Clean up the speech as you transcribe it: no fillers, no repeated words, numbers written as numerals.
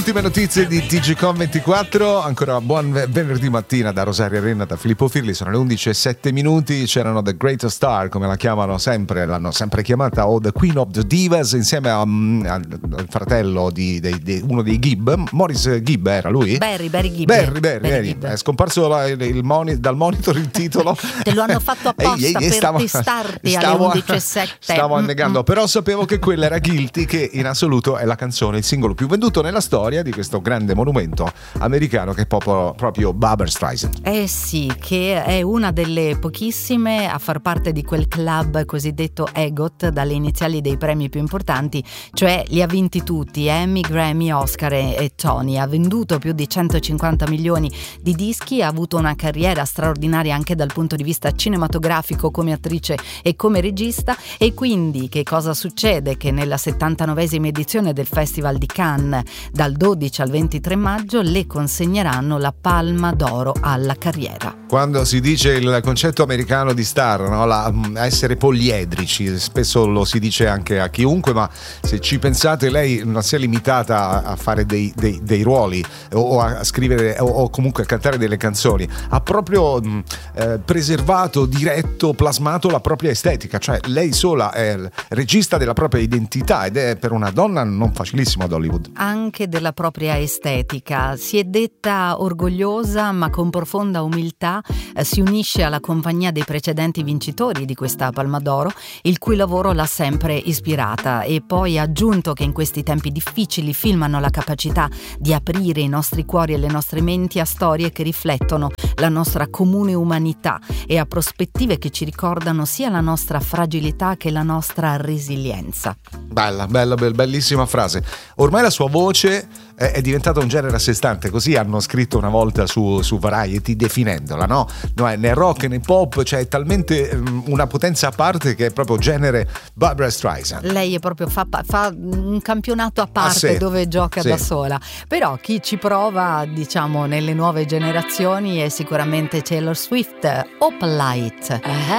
Ultime notizie di TGCOM24, ancora buon venerdì mattina da Rosaria Renna, da Filippo Firli, sono le 11:07. C'erano The Greatest Star, come la chiamano sempre, l'hanno sempre chiamata, o The Queen of the Divas, insieme al fratello di uno dei Gibb, Maurice Gibb era lui? Barry Gibb. Gibb. È scomparso dal monitor il titolo. Te lo hanno fatto apposta per testarti alle 11:07. Stavo annegando, però sapevo che quella era Guilty, che in assoluto è la canzone, il singolo più venduto nella storia di questo grande monumento americano che è proprio Barbra Streisand. Sì, che è una delle pochissime a far parte di quel club cosiddetto EGOT, dalle iniziali dei premi più importanti, cioè li ha vinti tutti, Emmy, Grammy, Oscar e Tony. Ha venduto più di 150 milioni di dischi, ha avuto una carriera straordinaria anche dal punto di vista cinematografico come attrice e come regista. E quindi che cosa succede? Che nella 79esima edizione del Festival di Cannes, dal 12 al 23 maggio, le consegneranno la Palma d'Oro alla carriera. Quando si dice il concetto americano di star, no? Essere poliedrici, spesso lo si dice anche a chiunque, ma se ci pensate, lei non si è limitata a fare dei ruoli o a scrivere o comunque a cantare delle canzoni, ha proprio preservato, diretto, plasmato la propria estetica, cioè lei sola è il regista della propria identità, ed è per una donna non facilissimo ad Hollywood. Anche della propria estetica. Si è detta orgogliosa, ma con profonda umiltà si unisce alla compagnia dei precedenti vincitori di questa Palma d'Oro, il cui lavoro l'ha sempre ispirata, e poi ha aggiunto che in questi tempi difficili il film hanno la capacità di aprire i nostri cuori e le nostre menti a storie che riflettono la nostra comune umanità e a prospettive che ci ricordano sia la nostra fragilità che la nostra resilienza. Bellissima frase. Ormai la sua voce è diventata un genere a sé stante, così hanno scritto una volta su Variety definendola, no? Nel rock e nel pop c'è talmente una potenza a parte che è proprio genere Barbra Streisand. Lei è proprio fa un campionato a parte, dove gioca da sola, però chi ci prova, diciamo, nelle nuove generazioni è sicuramente Taylor Swift, Opalite.